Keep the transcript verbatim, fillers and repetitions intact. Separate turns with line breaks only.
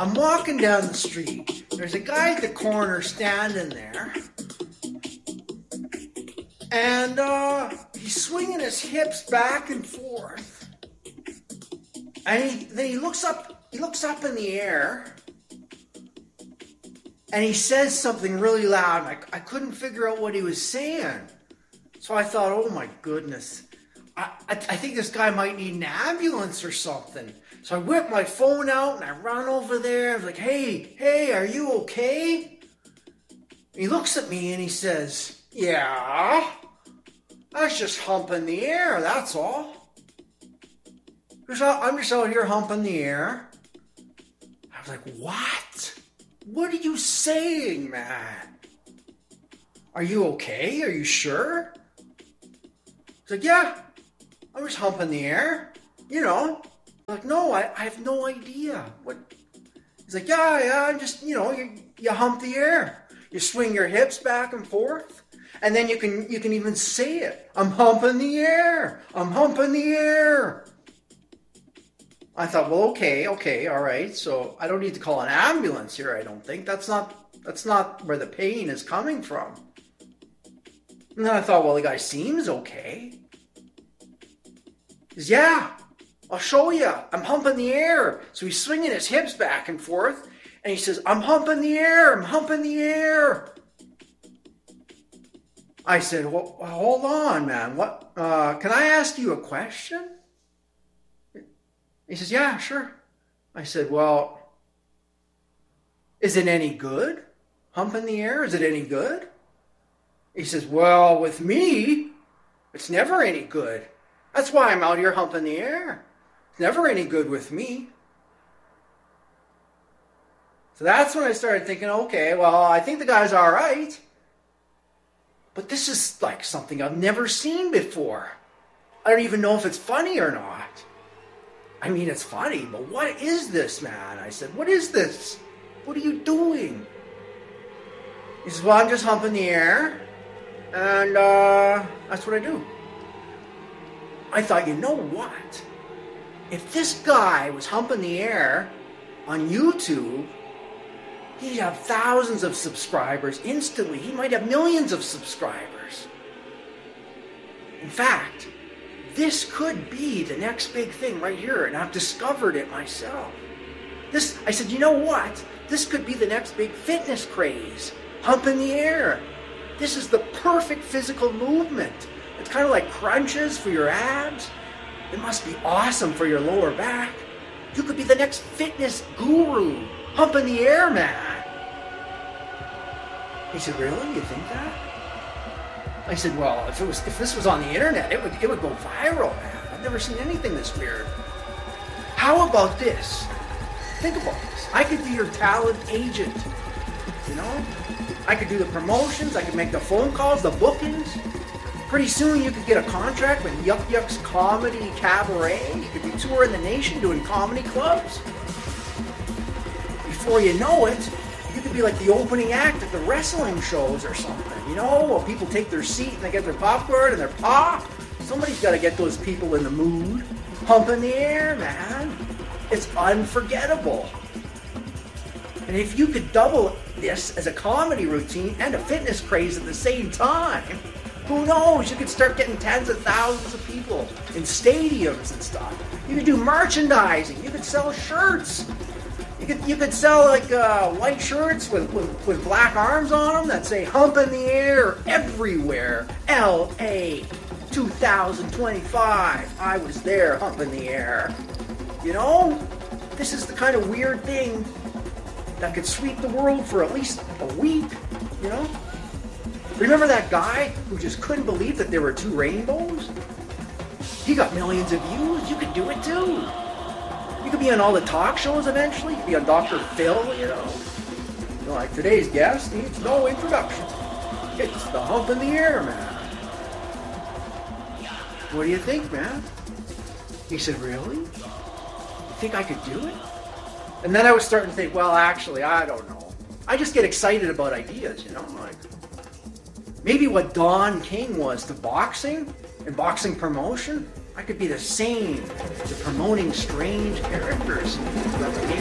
I'm walking down the street. There's a guy at the corner standing there. And uh, he's swinging his hips back and forth. And he, then he looks up, he looks up in the air. And he says something really loud. I, I couldn't figure out what he was saying. So I thought, oh my goodness. I, I, I think this guy might need an ambulance or something. So I whip my phone out and I run over there. I'm like, hey, hey, are you okay? He looks at me and he says, yeah, I was just humping the air, that's all. I'm just out here humping the air. I was like, what? What are you saying, man? Are you okay? Are you sure? He's like, yeah, I'm just humping the air, you know. I'm like, no, I, I have no idea. What? He's like, yeah, yeah, I'm just, you know, you, you hump the air. You swing your hips back and forth, and then you can you can even say it. I'm humping the air. I'm humping the air. I thought, well, okay, okay, all right. So I don't need to call an ambulance here, I don't think. That's not that's not where the pain is coming from. And then I thought, well, the guy seems okay. He says, yeah, I'll show you. I'm humping the air. So he's swinging his hips back and forth. And he says, I'm humping the air. I'm humping the air. I said, well, hold on, man. What? Uh, can I ask you a question? He says, yeah, sure. I said, well, is it any good? Humping the air? Is it any good? He says, well, with me, it's never any good. That's why I'm out here humping the air. It's never any good with me. So that's when I started thinking, okay, well, I think the guy's all right. But this is like something I've never seen before. I don't even know if it's funny or not. I mean, it's funny, but what is this, man? I said, what is this? What are you doing? He says, well, I'm just humping the air. And uh, that's what I do. I thought, you know what? If this guy was humping the air on YouTube, he'd have thousands of subscribers instantly. He might have millions of subscribers. In fact, this could be the next big thing right here, and I've discovered it myself. This, I said, you know what? This could be the next big fitness craze. Humping the air. This is the perfect physical movement. It's kind of like crunches for your abs. It must be awesome for your lower back. You could be the next fitness guru. Humping the air, man. He said, really? You think that? I said, well, if it was, if this was on the internet, it would, it would go viral, man. I've never seen anything this weird. How about this? Think about this. I could be your talent agent. You know? I could do the promotions. I could make the phone calls, the bookings. Pretty soon you could get a contract with Yuck Yuck's Comedy Cabaret. You could be touring the nation doing comedy clubs. Before you know it, you could be like the opening act at the wrestling shows or something. You know, while people take their seat and they get their popcorn and their pop. Somebody's got to get those people in the mood. Humping the air, man. It's unforgettable. And if you could double this as a comedy routine and a fitness craze at the same time, who knows? You could start getting tens of thousands of people in stadiums and stuff. You could do merchandising. You could sell shirts. You could you could sell like uh, white shirts with, with, with black arms on them that say "Hump in the Air" everywhere. L A two thousand twenty-five. I was there, hump in the air. You know, this is the kind of weird thing that could sweep the world for at least a week. You know. Remember that guy who just couldn't believe that there were two rainbows? He got millions of views. You could do it too. You could be on all the talk shows eventually. You could be on Doctor Phil, you know. You know, like today's guest needs no introduction. It's the hump in the air, man. What do you think, man? He said, really? You think I could do it? And then I was starting to think, well, actually, I don't know. I just get excited about ideas, you know, like maybe what Don King was to boxing and boxing promotion, I could be the same to promoting strange characters